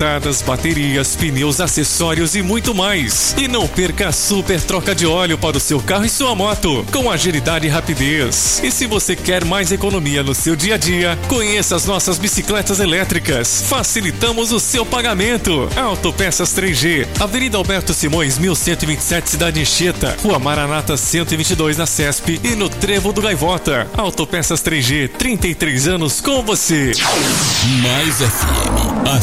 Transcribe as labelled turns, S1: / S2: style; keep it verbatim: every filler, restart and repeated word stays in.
S1: cilindradas, baterias, pneus, acessórios e muito mais. E não perca a super troca de óleo para o seu carro e sua moto, com agilidade e rapidez. E se você quer mais economia no seu dia a dia, conheça as nossas bicicletas elétricas. Facilitamos o seu pagamento. Autopeças três G, Avenida Alberto Simões, mil cento e vinte e sete, Cidade Anchieta, Rua Maranata cento e vinte e dois, na Cesp e no Trevo do Gaivota. Autopeças três G, trinta e três anos com você.
S2: Mais F M, a